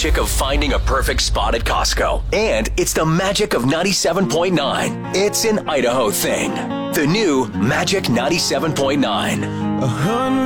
magic of finding a perfect spot at Costco. And it's the magic of 97.9. It's an Idaho thing. The new Magic 97.9.